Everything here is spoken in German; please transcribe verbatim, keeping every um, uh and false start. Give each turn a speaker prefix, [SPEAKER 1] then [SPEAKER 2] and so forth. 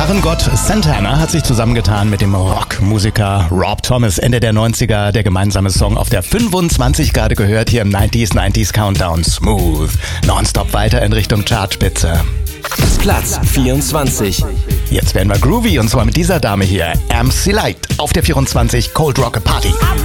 [SPEAKER 1] Gitarrengott Santana hat sich zusammengetan mit dem Rockmusiker Rob Thomas. Ende der neunziger, der gemeinsame Song auf der fünfundzwanzig gerade gehört hier im neunziger neunzig Countdown. Smooth. Nonstop weiter in Richtung Chartspitze.
[SPEAKER 2] Platz vierundzwanzig.
[SPEAKER 1] Jetzt werden wir groovy und zwar mit dieser Dame hier. M C Light auf der vierundzwanzig Cold Rock Party.